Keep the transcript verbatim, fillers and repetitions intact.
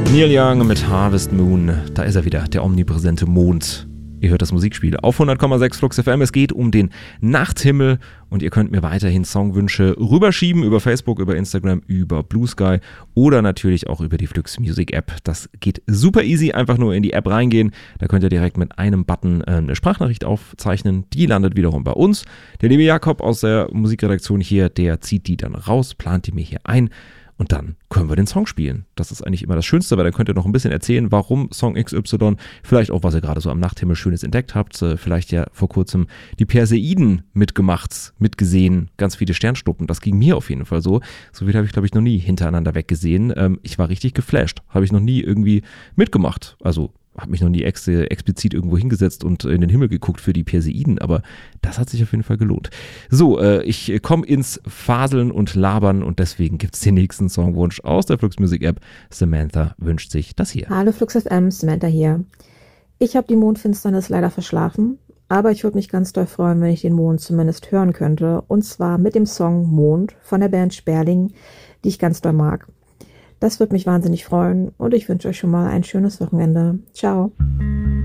Neil Young mit Harvest Moon. Da ist er wieder, der omnipräsente Mond. Ihr hört das Musikspiel auf hundert Komma sechs Flux F M. Es geht um den Nachthimmel und ihr könnt mir weiterhin Songwünsche rüberschieben über Facebook, über Instagram, über Blue Sky oder natürlich auch über die Flux Music App. Das geht super easy. Einfach nur in die App reingehen. Da könnt ihr direkt mit einem Button äh, eine Sprachnachricht aufzeichnen. Die landet wiederum bei uns. Der liebe Jakob aus der Musikredaktion hier, der zieht die dann raus, plant die mir hier ein. Und dann können wir den Song spielen. Das ist eigentlich immer das Schönste, weil dann könnt ihr noch ein bisschen erzählen, warum Song X Y, vielleicht auch, was ihr gerade so am Nachthimmel Schönes entdeckt habt, vielleicht ja vor kurzem die Perseiden mitgemacht, mitgesehen, ganz viele Sternschnuppen, das ging mir auf jeden Fall so. So viel habe ich, glaube ich, noch nie hintereinander weggesehen. Ähm, ich war richtig geflasht, habe ich noch nie irgendwie mitgemacht, also habe mich noch nie ex- explizit irgendwo hingesetzt und in den Himmel geguckt für die Perseiden, aber das hat sich auf jeden Fall gelohnt. So, äh, ich komme ins Faseln und Labern und deswegen gibt es den nächsten Songwunsch aus der Flux Music App. Samantha wünscht sich das hier. Hallo Flux F M, Samantha hier. Ich habe die Mondfinsternis leider verschlafen, aber ich würde mich ganz doll freuen, wenn ich den Mond zumindest hören könnte, und zwar mit dem Song Mond von der Band Sperling, die ich ganz doll mag. Das würde mich wahnsinnig freuen und ich wünsche euch schon mal ein schönes Wochenende. Ciao.